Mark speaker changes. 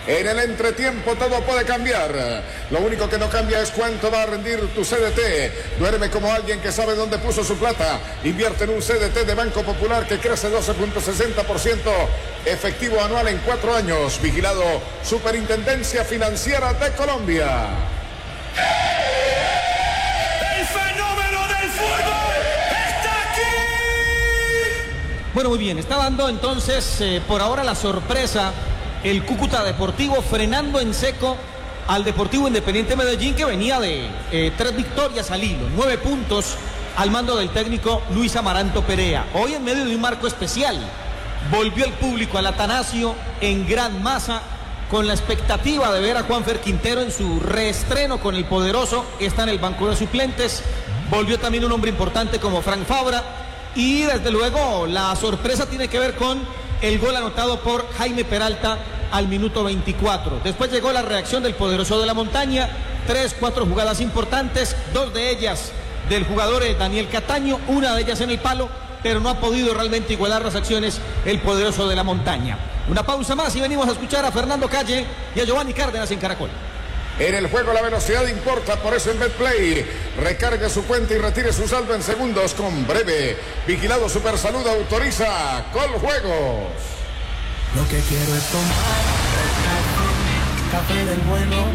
Speaker 1: En el entretiempo todo puede cambiar. Lo único que no cambia es cuánto va a rendir tu CDT. Duerme como alguien que sabe dónde puso su plata. Invierte en un CDT de Banco Popular que crece 12.60% efectivo anual en 4 años. Vigilado Superintendencia Financiera de Colombia.
Speaker 2: ¡El fenómeno del fútbol está aquí!
Speaker 3: Bueno, muy bien, está dando entonces por ahora la sorpresa el Cúcuta Deportivo, frenando en seco al Deportivo Independiente Medellín, que venía de 3 victorias al hilo, 9 puntos al mando del técnico Luis Amaranto Perea. Hoy, en medio de un marco especial, volvió el público al Atanasio en gran masa, con la expectativa de ver a Juanfer Quintero en su reestreno con el poderoso. Está en el banco de suplentes. Volvió también un hombre importante como Frank Fabra, y desde luego la sorpresa tiene que ver con el gol anotado por Jaime Peralta al minuto 24. Después llegó la reacción del poderoso de la montaña, 3-4 jugadas importantes, 2 de ellas del jugador Daniel Cataño, una de ellas en el palo, pero no ha podido realmente igualar las acciones el poderoso de la montaña. Una pausa más y venimos a escuchar a Fernando Calle y a Giovanni Cárdenas en Caracol.
Speaker 1: En el juego la velocidad importa, por eso en Betplay recargue su cuenta y retire su saldo en segundos con Breve. Vigilado Supersalud autoriza Coljuegos.
Speaker 4: Lo que quiero es tomar café del bueno,